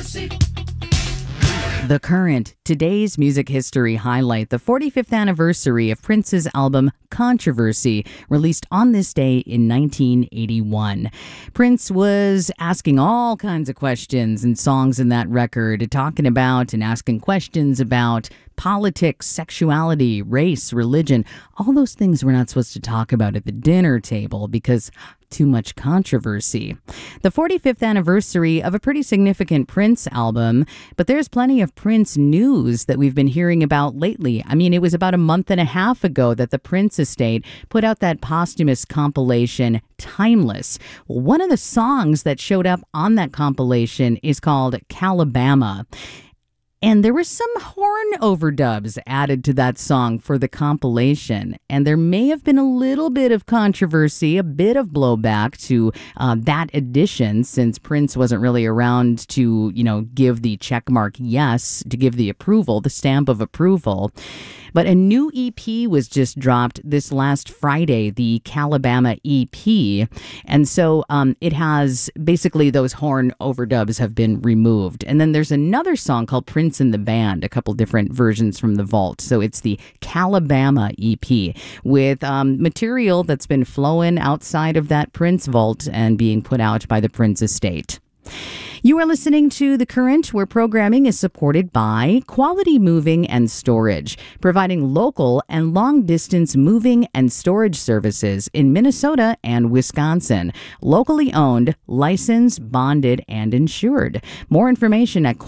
The Current, today's music history highlight, the 45th anniversary of Prince's album Controversy, released on this day in 1981. Prince was asking all kinds of questions and songs in that record, talking about and asking questions about politics, sexuality, race, religion, all those things we're not supposed to talk about at the dinner table because too much controversy. The 45th anniversary of a pretty significant Prince album, but there's plenty of Prince news that we've been hearing about lately. I mean, it was about a month and a half ago that the Prince estate put out that posthumous compilation, Timeless. Well, one of the songs that showed up on that compilation is called Calabama. And there were some horn overdubs added to that song for the compilation. And there may have been a little bit of controversy, a bit of blowback to that edition, since Prince wasn't really around to, give the checkmark yes, to give the approval, the stamp of approval. But a new EP was just dropped this last Friday, the Calabama EP. And so it has basically those horn overdubs have been removed. And then there's another song called Prince and the Band, a couple different versions from the vault. So it's the Calabama EP with material that's been flowing outside of that Prince vault and being put out by the Prince estate. You are listening to The Current, where programming is supported by Quality Moving and Storage, providing local and long-distance moving and storage services in Minnesota and Wisconsin. Locally owned, licensed, bonded, and insured. More information at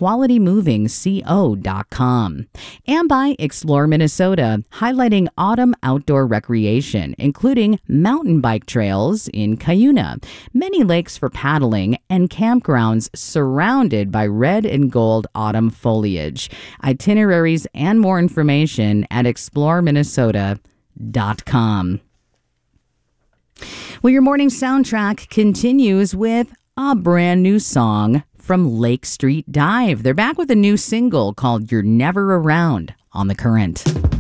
qualitymovingco.com. And by Explore Minnesota, highlighting autumn outdoor recreation, including mountain bike trails in Cuyuna, many lakes for paddling, and campgrounds surrounded by red and gold autumn foliage. Itineraries and more information at exploreminnesota.com. Well, your morning soundtrack continues with a brand new song from Lake Street Dive. They're back with a new single called You're Never Around on The Current.